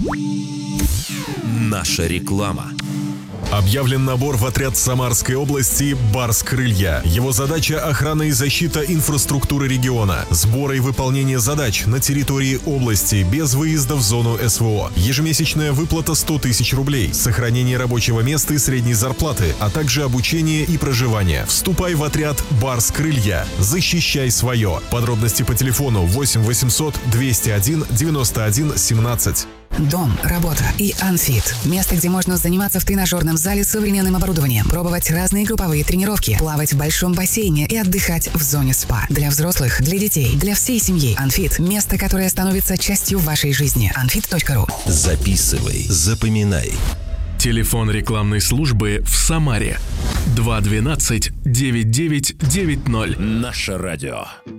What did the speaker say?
Наша реклама. Объявлен набор в отряд Самарской области «Барс Крылья». Его задача – охрана и защита инфраструктуры региона, сбора и выполнение задач на территории области без выезда в зону СВО. Ежемесячная выплата 100 тысяч рублей, сохранение рабочего места и средней зарплаты, а также обучение и проживание. Вступай в отряд «Барс Крылья». Защищай свое. Подробности по телефону 8 800 201 91 17. Дом, работа и Анфит. Место, где можно заниматься в тренажерном зале современным оборудованием, пробовать разные групповые тренировки, плавать в большом бассейне и отдыхать в зоне СПА. Для взрослых, для детей, для всей семьи. Анфит – место, которое становится частью вашей жизни. Anfit.ru. Записывай, запоминай. Телефон рекламной службы в Самаре 212 9990. Наше радио.